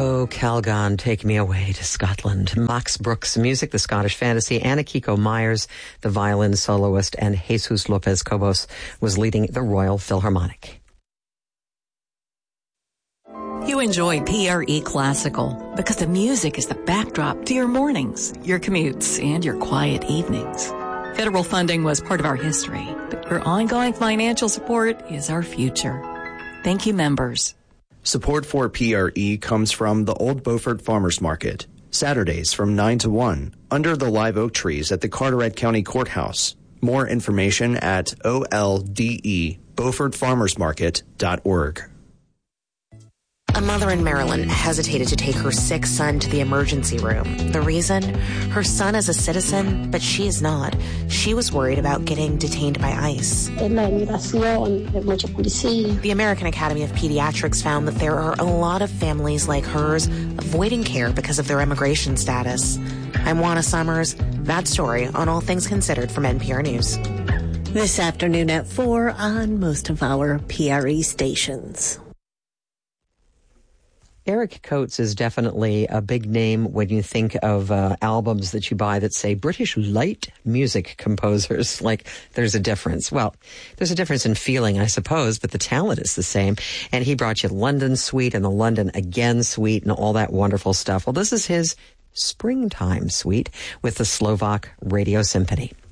Oh, Calgon, take me away to Scotland. Max Brooks' music, the Scottish fantasy. Anna-Kiko Myers, the violin soloist, and Jesus Lopez Cobos was leading the Royal Philharmonic. You enjoy PRE Classical because the music is the backdrop to your mornings, your commutes, and your quiet evenings. Federal funding was part of our history, but your ongoing financial support is our future. Thank you, members. Support for PRE comes from the Old Beaufort Farmers Market, Saturdays from 9 to 1, under the live oak trees at the Carteret County Courthouse. More information at oldebeaufortfarmersmarket.org. A mother in Maryland hesitated to take her sick son to the emergency room. The reason? Her son is a citizen, but she is not. She was worried about getting detained by ICE. The American Academy of Pediatrics found that there are a lot of families like hers avoiding care because of their immigration status. I'm Juana Summers. That story on All Things Considered from NPR News. This afternoon at 4 on most of our PRE stations. Eric Coates is definitely a big name when you think of albums that you buy that say British light music composers. Like, there's a difference. Well, there's a difference in feeling, I suppose, but the talent is the same. And he brought you London Suite and the London Again Suite and all that wonderful stuff. Well, this is his Springtime Suite with the Slovak Radio Symphony.